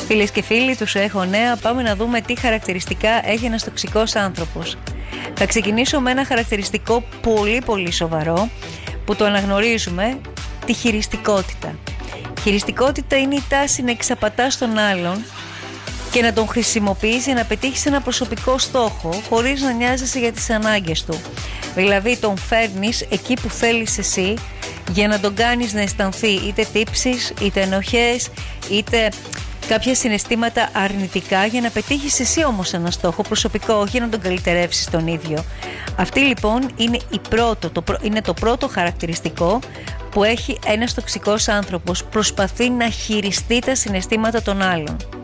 Φίλες και φίλοι, τους έχω νέα. Πάμε να δούμε τι χαρακτηριστικά έχει ένας τοξικός άνθρωπος. Θα ξεκινήσω με ένα χαρακτηριστικό πολύ πολύ σοβαρό που το αναγνωρίζουμε, τη χειριστικότητα. Χειριστικότητα είναι η τάση να εξαπατάς τον άλλον και να τον χρησιμοποιείς για να πετύχεις ένα προσωπικό στόχο χωρίς να νοιάζεσαι για τις ανάγκες του. Δηλαδή τον φέρνεις εκεί που θέλεις εσύ για να τον κάνεις να αισθανθεί είτε τύψεις, είτε ενοχές, είτε κάποια συναισθήματα αρνητικά για να πετύχεις εσύ όμως ένα στόχο προσωπικό, όχι για να τον καλυτερεύσεις τον ίδιο. Αυτή λοιπόν είναι το πρώτο χαρακτηριστικό που έχει ένας τοξικός άνθρωπος. Προσπαθεί να χειριστεί τα συναισθήματα των άλλων.